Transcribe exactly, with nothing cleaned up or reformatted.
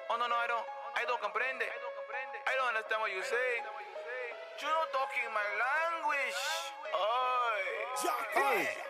Oh no, no, I don't, I don't comprende. I don't understand what you say. You not talking my language. Oh, Hey.